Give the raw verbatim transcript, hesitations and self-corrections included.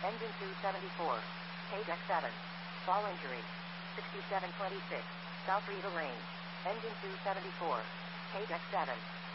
Engine two seventy-four. K deck seven. Fall injury. sixty-seven twenty-six. South Riva Lane. Engine two seventy-four. K deck seven.